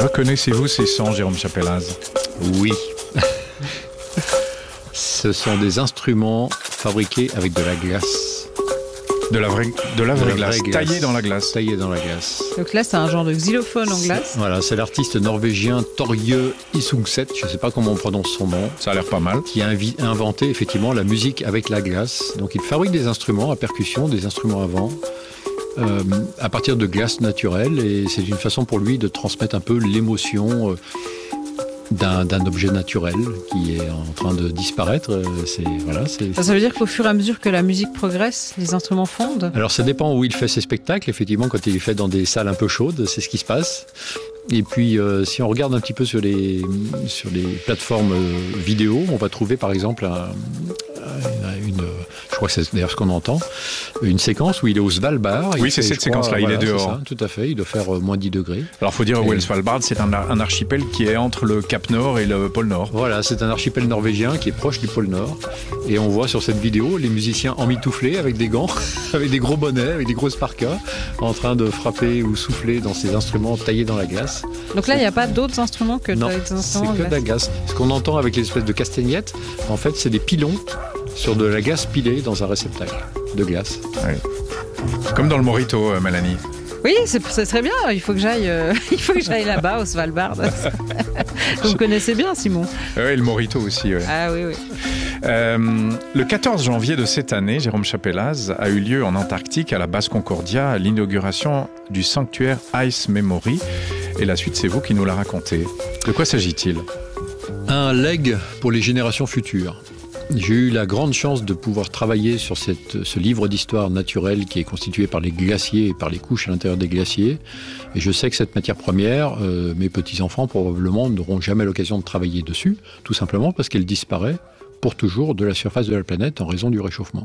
Reconnaissez-vous ces sons, Jérôme Chapelaz? Oui. Ce sont des instruments fabriqués avec de la glace. De la vraie glace, taillée dans la glace. Taillée dans la glace. Donc là, c'est un genre de xylophone en glace. Voilà, c'est l'artiste norvégien Torje Isungset, je ne sais pas comment on prononce son nom. Ça a l'air pas mal. Qui a inventé effectivement la musique avec la glace. Donc il fabrique des instruments à percussion, des instruments à vent, à partir de glace naturelle. Et c'est une façon pour lui de transmettre un peu l'émotion d'un objet naturel qui est en train de disparaître. Ça veut dire qu'au fur et à mesure que la musique progresse, les instruments fondent? Alors ça dépend où il fait ses spectacles. Effectivement, quand il les fait dans des salles un peu chaudes, c'est ce qui se passe. Et puis, si on regarde un petit peu sur les plateformes vidéo, on va trouver par exemple je crois que c'est d'ailleurs ce qu'on entend, une séquence où il est au Svalbard. Oui, c'est cette séquence-là, il est dehors. Ça, tout à fait, il doit faire moins 10 degrés. Alors, il faut dire où est le Svalbard, c'est un archipel qui est entre le Cap Nord et le pôle Nord. Voilà, c'est un archipel norvégien qui est proche du pôle Nord. Et on voit sur cette vidéo les musiciens emmitouflés avec des gants, avec des gros bonnets, avec des grosses parkas, en train de frapper ou souffler dans ces instruments taillés dans la glace. Donc là, il n'y a pas d'autres instruments que non, des instruments c'est que de la glace. Ce qu'on entend avec les espèces de castagnettes, en fait, c'est des pilons sur de la glace pilée dans un réceptacle de glace. Oui. Comme dans le Morito, Mélanie. Oui, ce serait bien. Il faut que j'aille là-bas, au Svalbard. Vous connaissez bien, Simon. Oui, le Morito aussi. Ouais. Ah oui. Le 14 janvier de cette année, Jérôme Chapelaz, a eu lieu en Antarctique, à la base Concordia, l'inauguration du sanctuaire Ice Memory. Et la suite, c'est vous qui nous la racontez. De quoi s'agit-il? Un legs pour les générations futures. J'ai eu la grande chance de pouvoir travailler sur ce livre d'histoire naturelle qui est constitué par les glaciers et par les couches à l'intérieur des glaciers. Et je sais que cette matière première, mes petits-enfants probablement n'auront jamais l'occasion de travailler dessus, tout simplement parce qu'elle disparaît pour toujours de la surface de la planète en raison du réchauffement.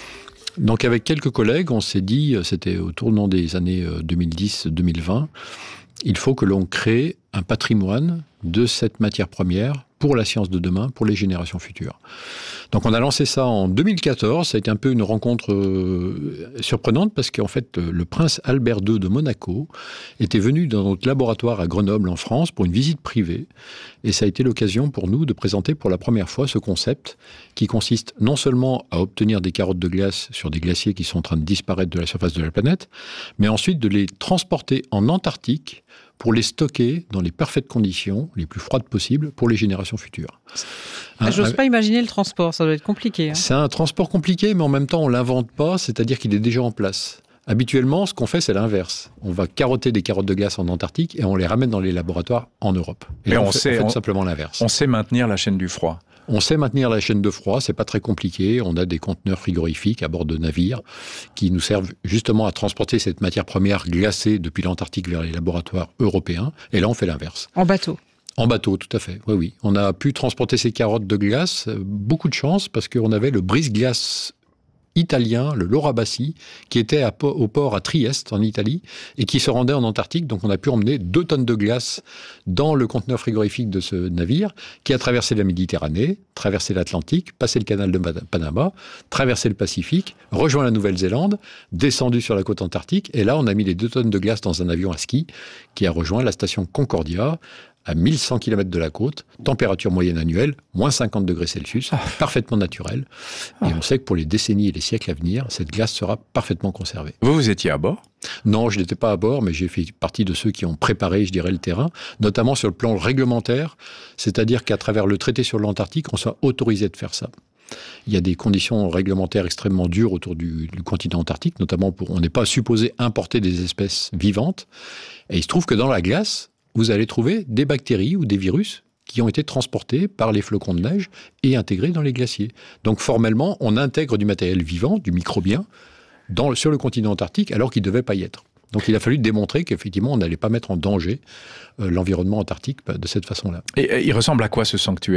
Donc avec quelques collègues, on s'est dit, c'était au tournant des années 2010-2020, il faut que l'on crée un patrimoine de cette matière première pour la science de demain, pour les générations futures. Donc on a lancé ça en 2014, ça a été un peu une rencontre surprenante parce qu'en fait le prince Albert II de Monaco était venu dans notre laboratoire à Grenoble en France pour une visite privée et ça a été l'occasion pour nous de présenter pour la première fois ce concept qui consiste non seulement à obtenir des carottes de glace sur des glaciers qui sont en train de disparaître de la surface de la planète, mais ensuite de les transporter en Antarctique pour les stocker dans les parfaites conditions, les plus froides possibles, pour les générations futures. J'ose pas imaginer le transport, ça doit être compliqué. C'est un transport compliqué, mais en même temps, on ne l'invente pas, c'est-à-dire qu'il est déjà en place. Habituellement, ce qu'on fait, c'est l'inverse. On va carotter des carottes de glace en Antarctique et on les ramène dans les laboratoires en Europe. Et là, on fait simplement l'inverse. On sait maintenir la chaîne du froid. On sait maintenir la chaîne de froid, c'est pas très compliqué. On a des conteneurs frigorifiques à bord de navires qui nous servent justement à transporter cette matière première glacée depuis l'Antarctique vers les laboratoires européens. Et là, on fait l'inverse. En bateau? En bateau, tout à fait. Oui. On a pu transporter ces carottes de glace. Beaucoup de chance parce qu'on avait le brise-glace italien, le Laura Bassi, qui était au port à Trieste, en Italie, et qui se rendait en Antarctique. Donc on a pu emmener 2 tonnes de glace dans le conteneur frigorifique de ce navire, qui a traversé la Méditerranée, traversé l'Atlantique, passé le canal de Panama, traversé le Pacifique, rejoint la Nouvelle-Zélande, descendu sur la côte antarctique, et là on a mis les 2 tonnes de glace dans un avion à ski, qui a rejoint la station Concordia, à 1100 km de la côte, température moyenne annuelle, moins 50 degrés Celsius, parfaitement naturelle. Et on sait que pour les décennies et les siècles à venir, cette glace sera parfaitement conservée. Vous étiez à bord ? Non, je n'étais pas à bord, mais j'ai fait partie de ceux qui ont préparé, je dirais, le terrain, notamment sur le plan réglementaire, c'est-à-dire qu'à travers le traité sur l'Antarctique, on soit autorisé de faire ça. Il y a des conditions réglementaires extrêmement dures autour du continent antarctique, notamment on n'est pas supposé importer des espèces vivantes. Et il se trouve que dans la glace, vous allez trouver des bactéries ou des virus qui ont été transportés par les flocons de neige et intégrés dans les glaciers. Donc formellement, on intègre du matériel vivant, du microbien, sur le continent antarctique alors qu'il ne devait pas y être. Donc il a fallu démontrer qu'effectivement on n'allait pas mettre en danger l'environnement antarctique de cette façon-là. Et il ressemble à quoi ce sanctuaire ?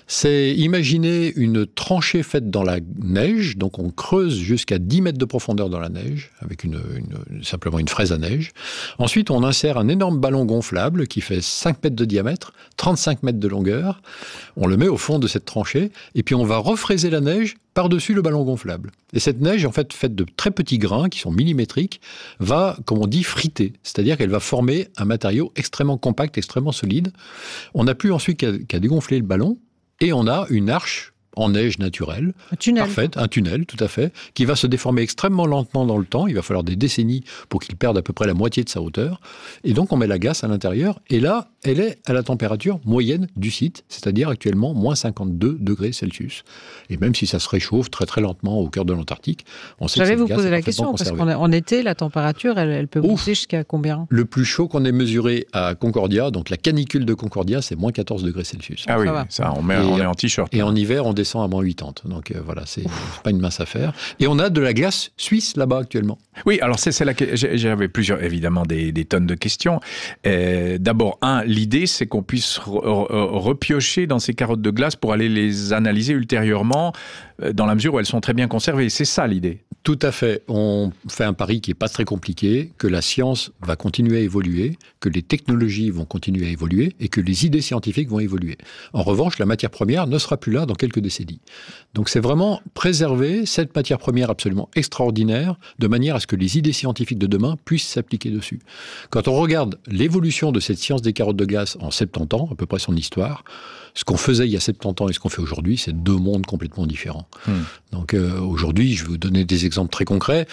C'est imaginer une tranchée faite dans la neige, donc on creuse jusqu'à 10 mètres de profondeur dans la neige, avec simplement une fraise à neige. Ensuite, on insère un énorme ballon gonflable qui fait 5 mètres de diamètre, 35 mètres de longueur. On le met au fond de cette tranchée, et puis on va refraiser la neige par-dessus le ballon gonflable. Et cette neige, en fait, faite de très petits grains qui sont millimétriques, va, comme on dit, friter. C'est-à-dire qu'elle va former un matériau extrêmement compact, extrêmement solide. On n'a plus ensuite qu'à dégonfler le ballon, et on a une arche en neige naturelle, parfaite, un tunnel, tout à fait, qui va se déformer extrêmement lentement dans le temps. Il va falloir des décennies pour qu'il perde à peu près la moitié de sa hauteur. Et donc, on met la glace à l'intérieur. Et là, elle est à la température moyenne du site, c'est-à-dire actuellement moins 52 degrés Celsius. Et même si ça se réchauffe très très lentement au cœur de l'Antarctique, on sait que cette glace est parfaitement conservée. J'allais vous poser la question, parce qu'en été, la température, elle peut monter jusqu'à combien ? Le plus chaud qu'on ait mesuré à Concordia, donc la canicule de Concordia, c'est moins 14 degrés Celsius. Ah oui, ça, on est en t-shirt. Et en hiver, on descend à moins 80. Donc voilà, c'est pas une mince affaire. Et on a de la glace suisse là-bas actuellement. Oui, alors j'avais évidemment des tonnes de questions. D'abord, l'idée, c'est qu'on puisse repiocher dans ces carottes de glace pour aller les analyser ultérieurement, dans la mesure où elles sont très bien conservées. C'est ça l'idée. Tout à fait. On fait un pari qui n'est pas très compliqué, que la science va continuer à évoluer, que les technologies vont continuer à évoluer et que les idées scientifiques vont évoluer. En revanche, la matière première ne sera plus là dans quelques décennies. Donc c'est vraiment préserver cette matière première absolument extraordinaire de manière à ce que les idées scientifiques de demain puissent s'appliquer dessus. Quand on regarde l'évolution de cette science des carottes de glace en 70 ans, à peu près son histoire, ce qu'on faisait il y a 70 ans et ce qu'on fait aujourd'hui, c'est deux mondes complètement différents. Donc aujourd'hui, je vais vous donner des exemples très concrets.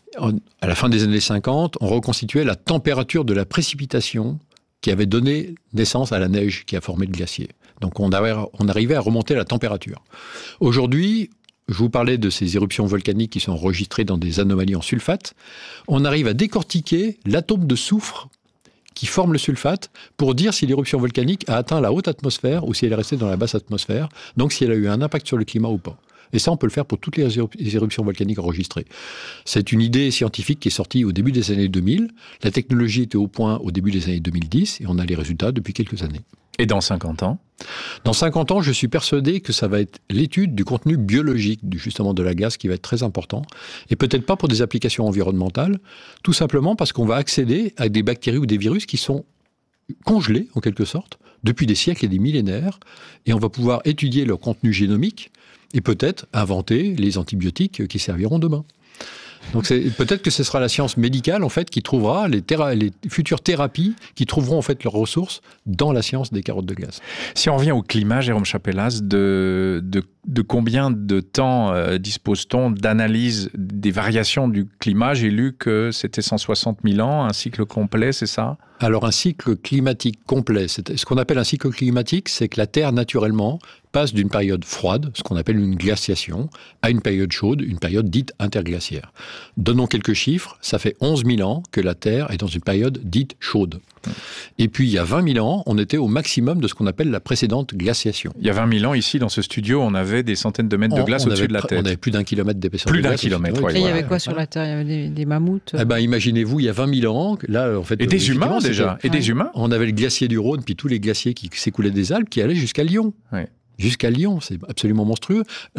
À la fin des années 50, on reconstituait la température de la précipitation qui avait donné naissance à la neige qui a formé le glacier. Donc on arrivait à remonter la température. Aujourd'hui, je vous parlais de ces éruptions volcaniques qui sont enregistrées dans des anomalies en sulfate. On arrive à décortiquer l'atome de soufre qui forme le sulfate pour dire si l'éruption volcanique a atteint la haute atmosphère ou si elle est restée dans la basse atmosphère, donc si elle a eu un impact sur le climat ou pas. Et ça, on peut le faire pour toutes les éruptions volcaniques enregistrées. C'est une idée scientifique qui est sortie au début des années 2000. La technologie était au point au début des années 2010 et on a les résultats depuis quelques années. Et dans 50 ans ? Dans 50 ans, je suis persuadé que ça va être l'étude du contenu biologique justement de la glace qui va être très important. Et peut-être pas pour des applications environnementales, tout simplement parce qu'on va accéder à des bactéries ou des virus qui sont congelés, en quelque sorte, depuis des siècles et des millénaires. Et on va pouvoir étudier leur contenu génomique et peut-être inventer les antibiotiques qui serviront demain. Donc peut-être que ce sera la science médicale en fait qui trouvera les futures thérapies qui trouveront en fait leurs ressources dans la science des carottes de glace. Si on revient au climat, Jérôme Chapelaz, de combien de temps dispose-t-on d'analyse des variations du climat ? J'ai lu que c'était 160 000 ans, un cycle complet, c'est ça ? Alors un cycle climatique complet, ce qu'on appelle un cycle climatique, c'est que la Terre naturellement passe d'une période froide, ce qu'on appelle une glaciation, à une période chaude, une période dite interglaciaire. Donnons quelques chiffres, ça fait 11 000 ans que la Terre est dans une période dite chaude. Et puis il y a 20 000 ans, on était au maximum de ce qu'on appelle la précédente glaciation. Il y a 20 000 ans, ici dans ce studio, on avait des centaines de mètres de glace au-dessus de la tête. On avait plus d'1 kilomètre d'épaisseur. Plus d'1 kilomètre, oui. Et il y avait quoi sur la Terre ? Il y avait des mammouths imaginez-vous, il y a 20 000 ans, là en fait... Et des humains déjà, des humains. On avait le glacier du Rhône, puis tous les glaciers qui s'écoulaient des Alpes, qui allaient jusqu'à Lyon. Ouais. Jusqu'à Lyon, c'est absolument monstrueux.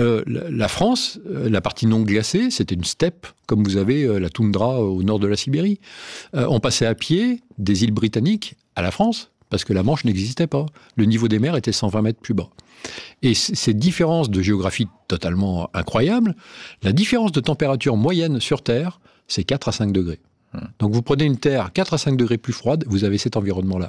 La France, la partie non glacée, c'était une steppe, comme vous avez la toundra au nord de la Sibérie. On passait à pied des îles britanniques à la France, parce que la Manche n'existait pas. Le niveau des mers était 120 mètres plus bas. Et ces différences de géographie totalement incroyables, la différence de température moyenne sur Terre, c'est 4 à 5 degrés. Donc vous prenez une Terre 4 à 5 degrés plus froide, vous avez cet environnement-là.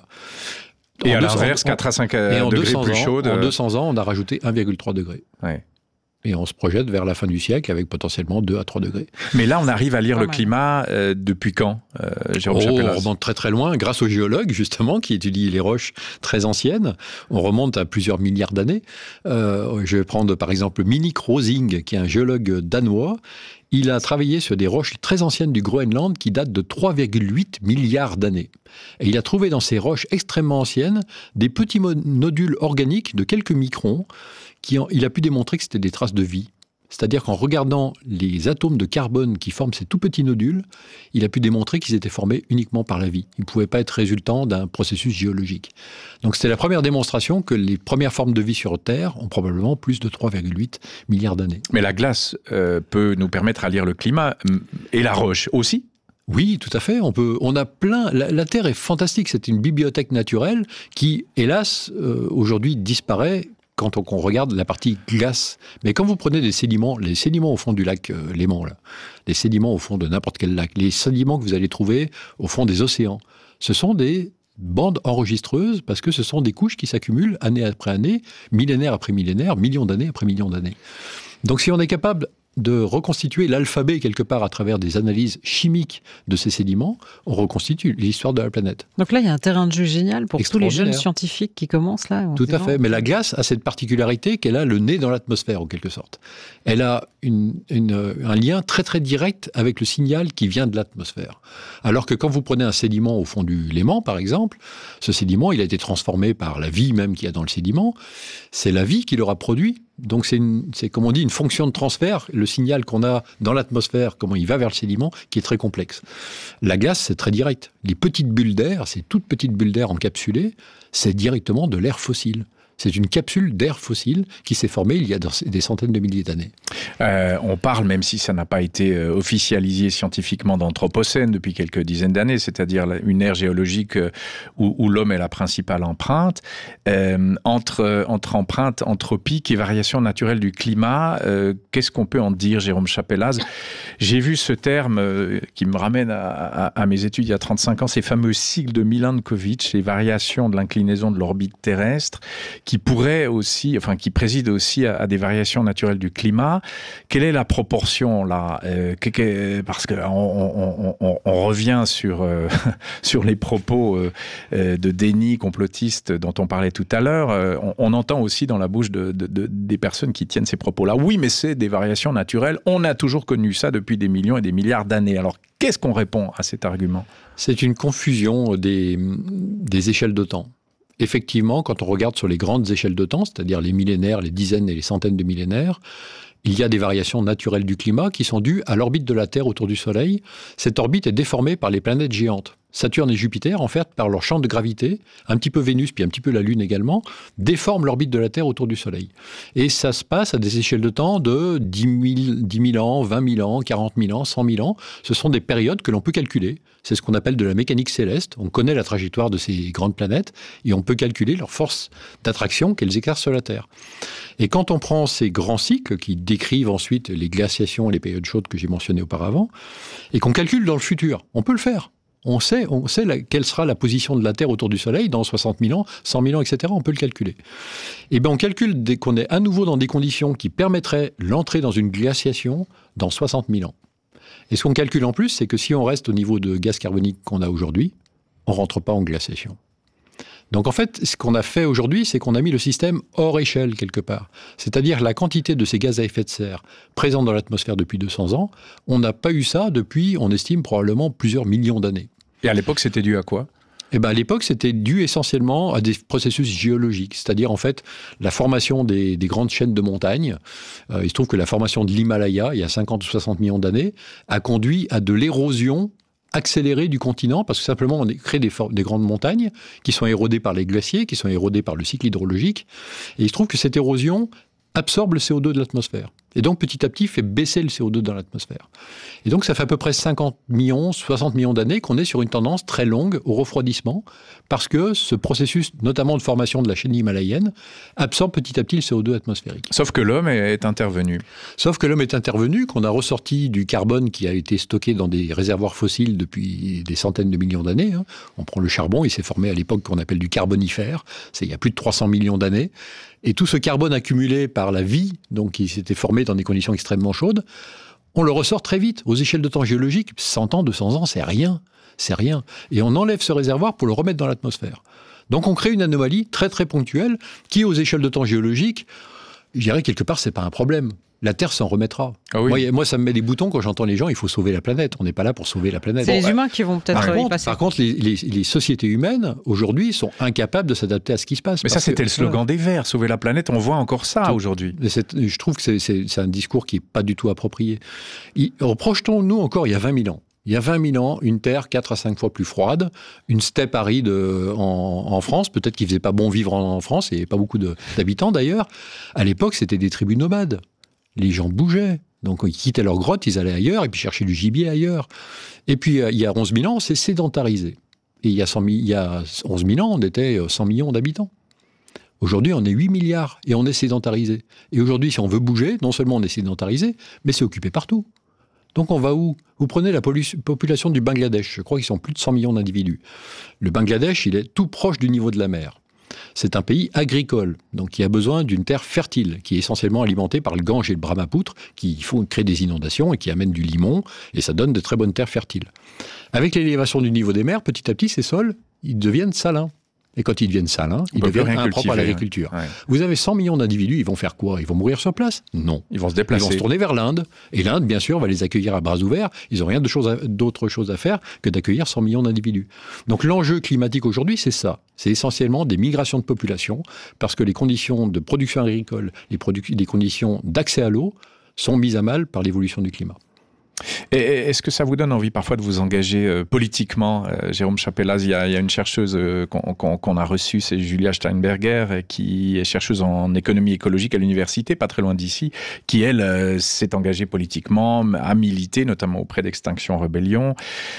Et à l'inverse, 4 à 5 degrés plus chaude. En 200 ans, on a rajouté 1,3 degré. Ouais. Et on se projette vers la fin du siècle avec potentiellement 2 à 3 degrés. Mais là, on arrive à lire le climat depuis quand, Jérôme Chapelaz ? On remonte très très loin, grâce aux géologues justement, qui étudient les roches très anciennes. On remonte à plusieurs milliards d'années. Je vais prendre par exemple Minik Rosing, qui est un géologue danois. Il a travaillé sur des roches très anciennes du Groenland qui datent de 3,8 milliards d'années. Et il a trouvé dans ces roches extrêmement anciennes des petits nodules organiques de quelques microns il a pu démontrer que c'était des traces de vie. C'est-à-dire qu'en regardant les atomes de carbone qui forment ces tout petits nodules, il a pu démontrer qu'ils étaient formés uniquement par la vie. Ils ne pouvaient pas être résultant d'un processus géologique. Donc c'était la première démonstration que les premières formes de vie sur Terre ont probablement plus de 3,8 milliards d'années. Mais la glace peut nous permettre à lire le climat, et la roche aussi? Oui, tout à fait. On a plein. La Terre est fantastique. C'est une bibliothèque naturelle qui, hélas, aujourd'hui disparaît quand on regarde la partie glace. Mais quand vous prenez des sédiments, les sédiments au fond du lac Léman, là, les sédiments au fond de n'importe quel lac, les sédiments que vous allez trouver au fond des océans, ce sont des bandes enregistreuses parce que ce sont des couches qui s'accumulent année après année, millénaire après millénaire, millions d'années après millions d'années. Donc si on est capable de reconstituer l'alphabet quelque part à travers des analyses chimiques de ces sédiments, on reconstitue l'histoire de la planète. Donc là, il y a un terrain de jeu génial pour tous les jeunes scientifiques qui commencent là. Tout à fait. Mais la glace a cette particularité qu'elle a le nez dans l'atmosphère, en quelque sorte. Elle a un lien très très direct avec le signal qui vient de l'atmosphère. Alors que quand vous prenez un sédiment au fond du Léman, par exemple, ce sédiment, il a été transformé par la vie même qu'il y a dans le sédiment. C'est la vie qui l'aura produit. Donc c'est comme on dit, une fonction de transfert, le signal qu'on a dans l'atmosphère, comment il va vers le sédiment, qui est très complexe. La glace, c'est très direct. Les petites bulles d'air, ces toutes petites bulles d'air encapsulées, c'est directement de l'air fossile. C'est une capsule d'air fossile qui s'est formée il y a des centaines de milliers d'années. On parle, même si ça n'a pas été officialisé scientifiquement, d'anthropocène depuis quelques dizaines d'années, c'est-à-dire une ère géologique où l'homme est la principale empreinte. Entre empreinte anthropique et variation naturelle du climat, qu'est-ce qu'on peut en dire, Jérôme Chapelaz? J'ai vu ce terme qui me ramène à mes études il y a 35 ans, ces fameux cycles de Milankovitch, les variations de l'inclinaison de l'orbite terrestre, qui préside aussi à des variations naturelles du climat. Quelle est la proportion là? Parce qu'on revient sur les propos de déni complotiste dont on parlait tout à l'heure. On entend aussi dans la bouche des personnes qui tiennent ces propos-là. Oui, mais c'est des variations naturelles. On a toujours connu ça depuis des millions et des milliards d'années. Alors, qu'est-ce qu'on répond à cet argument? C'est une confusion des échelles de temps. Effectivement, quand on regarde sur les grandes échelles de temps, c'est-à-dire les millénaires, les dizaines et les centaines de millénaires, il y a des variations naturelles du climat qui sont dues à l'orbite de la Terre autour du Soleil. Cette orbite est déformée par les planètes géantes. Saturne et Jupiter, en fait, par leur champ de gravité, un petit peu Vénus, puis un petit peu la Lune également, déforment l'orbite de la Terre autour du Soleil. Et ça se passe à des échelles de temps de 10 000 ans, 20 000 ans, 40 000 ans, 100 000 ans. Ce sont des périodes que l'on peut calculer. C'est ce qu'on appelle de la mécanique céleste. On connaît la trajectoire de ces grandes planètes et on peut calculer leur force d'attraction qu'elles exercent sur la Terre. Et quand on prend ces grands cycles qui décrivent ensuite les glaciations et les périodes chaudes que j'ai mentionnées auparavant, et qu'on calcule dans le futur, on peut le faire. On sait quelle sera la position de la Terre autour du Soleil dans 60 000 ans, 100 000 ans, etc. On peut le calculer. Et bien on calcule qu'on est à nouveau dans des conditions qui permettraient l'entrée dans une glaciation dans 60 000 ans. Et ce qu'on calcule en plus, c'est que si on reste au niveau de gaz carbonique qu'on a aujourd'hui, on ne rentre pas en glaciation. Donc en fait, ce qu'on a fait aujourd'hui, c'est qu'on a mis le système hors échelle quelque part. C'est-à-dire la quantité de ces gaz à effet de serre présents dans l'atmosphère depuis 200 ans, on n'a pas eu ça depuis, on estime, probablement plusieurs millions d'années. Et à l'époque, c'était dû à quoi ? Eh ben, à l'époque, c'était dû essentiellement à des processus géologiques, c'est-à-dire en fait la formation des grandes chaînes de montagnes. Il se trouve que la formation de l'Himalaya, il y a 50 ou 60 millions d'années, a conduit à de l'érosion accélérée du continent, parce que simplement on crée des grandes montagnes qui sont érodées par les glaciers, qui sont érodées par le cycle hydrologique. Et il se trouve que cette érosion absorbe le CO2 de l'atmosphère. Et donc, petit à petit, fait baisser le CO2 dans l'atmosphère. Et donc, ça fait à peu près 50 millions, 60 millions d'années qu'on est sur une tendance très longue au refroidissement, parce que ce processus, notamment de formation de la chaîne himalayenne, absorbe petit à petit le CO2 atmosphérique. Sauf que l'homme est intervenu. Sauf que l'homme est intervenu, qu'on a ressorti du carbone qui a été stocké dans des réservoirs fossiles depuis des centaines de millions d'années. On prend le charbon, il s'est formé à l'époque qu'on appelle du carbonifère, c'est il y a plus de 300 millions d'années. Et tout ce carbone accumulé par la vie, donc qui s'était formé dans des conditions extrêmement chaudes, on le ressort très vite. Aux échelles de temps géologiques, 100 ans, 200 ans, c'est rien. C'est rien. Et on enlève ce réservoir pour le remettre dans l'atmosphère. Donc on crée une anomalie très très ponctuelle qui, aux échelles de temps géologiques, je dirais quelque part, c'est pas un problème. La Terre s'en remettra. Ah oui. Moi, ça me met des boutons quand j'entends les gens, il faut sauver la planète. On n'est pas là pour sauver la planète. C'est les humains qui vont peut-être y passer. Par contre, les sociétés humaines, aujourd'hui, sont incapables de s'adapter à ce qui se passe. Mais ça, c'était le slogan des Verts, sauver la planète. On voit encore ça aujourd'hui. Je trouve que c'est un discours qui n'est pas du tout approprié. Projetons-nous encore il y a 20 000 ans. Il y a 20 000 ans, une Terre 4 à 5 fois plus froide, une steppe aride en France, peut-être qu'il ne faisait pas bon vivre en France, et pas beaucoup d'habitants d'ailleurs. À l'époque, c'était des tribus nomades. Les gens bougeaient. Donc, ils quittaient leur grotte, ils allaient ailleurs, et puis cherchaient du gibier ailleurs. Et puis, il y a 11 000 ans, on s'est sédentarisé. Et il y a 11 000 ans, on était 100 millions d'habitants. Aujourd'hui, on est 8 milliards, et on est sédentarisé. Et aujourd'hui, si on veut bouger, non seulement on est sédentarisé, mais c'est occupé partout. Donc on va où? Vous prenez la population du Bangladesh, je crois qu'ils sont plus de 100 millions d'individus. Le Bangladesh, il est tout proche du niveau de la mer. C'est un pays agricole, donc qui a besoin d'une terre fertile, qui est essentiellement alimentée par le Gange et le Brahmapoutre, qui font créer des inondations et qui amènent du limon, et ça donne de très bonnes terres fertiles. Avec l'élévation du niveau des mers, petit à petit, ces sols, ils deviennent salins. Et quand ils deviennent salins, ils deviennent impropres à l'agriculture. Ouais. Vous avez 100 millions d'individus, ils vont faire quoi? Ils vont mourir sur place? Non. Ils vont se déplacer. Ils vont se tourner vers l'Inde. Et l'Inde, bien sûr, va les accueillir à bras ouverts. Ils n'ont rien d'autre chose à faire que d'accueillir 100 millions d'individus. Donc l'enjeu climatique aujourd'hui, c'est ça. C'est essentiellement des migrations de population, parce que les conditions de production agricole, les conditions d'accès à l'eau sont mises à mal par l'évolution du climat. Et est-ce que ça vous donne envie parfois de vous engager politiquement? Jérôme Chapelaz, il y a une chercheuse qu'on a reçue, c'est Julia Steinberger, qui est chercheuse en économie écologique à l'université, pas très loin d'ici, qui, elle, s'est engagée politiquement, a milité, notamment auprès d'Extinction Rebellion,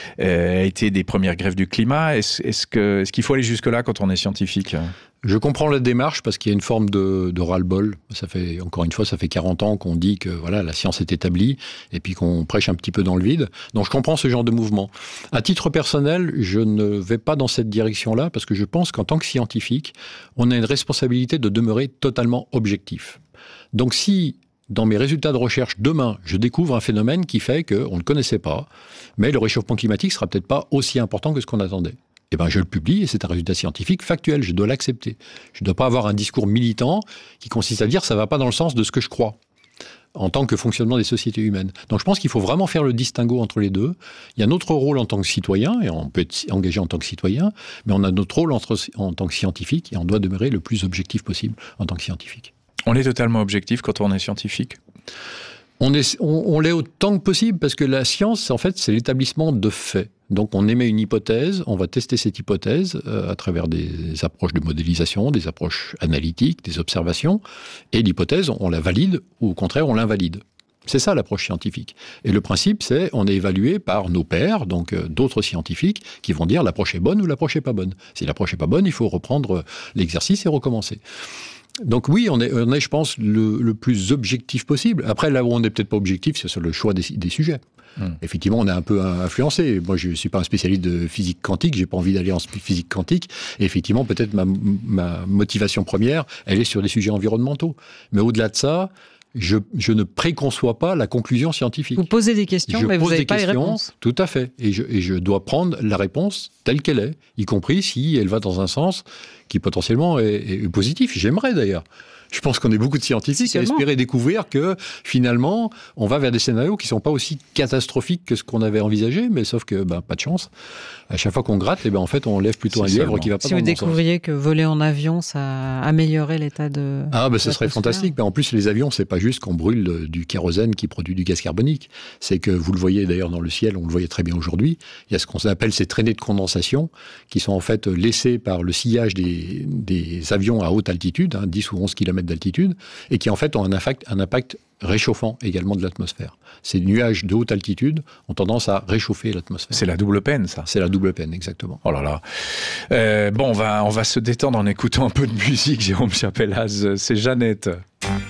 a été des premières grèves du climat. Est-ce qu'il faut aller jusque-là quand on est scientifique? Je comprends la démarche parce qu'il y a une forme de ras-le-bol. Encore une fois, ça fait 40 ans qu'on dit que voilà, la science est établie et puis qu'on prêche un petit peu dans le vide. Donc je comprends ce genre de mouvement. À titre personnel, je ne vais pas dans cette direction-là parce que je pense qu'en tant que scientifique, on a une responsabilité de demeurer totalement objectif. Donc si, dans mes résultats de recherche, demain, je découvre un phénomène qui fait qu'on ne le connaissait pas, mais le réchauffement climatique sera peut-être pas aussi important que ce qu'on attendait. Eh ben, je le publie et c'est un résultat scientifique factuel, je dois l'accepter. Je ne dois pas avoir un discours militant qui consiste à dire ça ne va pas dans le sens de ce que je crois en tant que fonctionnement des sociétés humaines. Donc je pense qu'il faut vraiment faire le distinguo entre les deux. Il y a notre rôle en tant que citoyen, et on peut être engagé en tant que citoyen, mais on a notre rôle en tant que scientifique, et on doit demeurer le plus objectif possible en tant que scientifique. On est totalement objectif quand on est scientifique? On l'est autant que possible, parce que la science, en fait, c'est l'établissement de faits. Donc on émet une hypothèse, on va tester cette hypothèse à travers des approches de modélisation, des approches analytiques, des observations, et l'hypothèse, on la valide, ou au contraire, on l'invalide. C'est ça l'approche scientifique. Et le principe, c'est on est évalué par nos pairs, donc d'autres scientifiques, qui vont dire l'approche est bonne ou l'approche est pas bonne. Si l'approche est pas bonne, il faut reprendre l'exercice et recommencer. Donc oui, on est, je pense, le plus objectif possible. Après, là où on n'est peut-être pas objectif, c'est sur le choix des sujets. Effectivement, on est un peu influencé. Moi, je ne suis pas un spécialiste de physique quantique, j'ai pas envie d'aller en physique quantique. Et effectivement, peut-être ma motivation première, elle est sur des sujets environnementaux. Mais au-delà de ça, je ne préconçois pas la conclusion scientifique. Vous posez des questions, mais vous n'avez pas les réponses. Tout à fait. Et je dois prendre la réponse telle qu'elle est, y compris si elle va dans un sens qui potentiellement est positif. J'aimerais d'ailleurs. Je pense qu'on est beaucoup de scientifiques à espérer découvrir que finalement, on va vers des scénarios qui ne sont pas aussi catastrophiques que ce qu'on avait envisagé, mais sauf que, pas de chance. À chaque fois qu'on gratte, en fait, on lève plutôt un lièvre qui va pas dans le bon sens. Si vous découvriez que voler en avion, ça améliorerait l'état de... ce serait fantastique. Mais en plus, les avions, c'est pas juste qu'on brûle du kérosène qui produit du gaz carbonique. C'est que, vous le voyez d'ailleurs dans le ciel, on le voyait très bien aujourd'hui, il y a ce qu'on appelle ces traînées de condensation qui sont en fait laissées par le sillage des avions à haute altitude, 10 ou 11 km d'altitude, et qui en fait ont un impact réchauffant également de l'atmosphère. Ces nuages de haute altitude ont tendance à réchauffer l'atmosphère. C'est la double peine, ça. C'est la double peine, exactement. Oh là là. On va se détendre en écoutant un peu de musique, Jérôme Chapelaz. C'est Jeannette.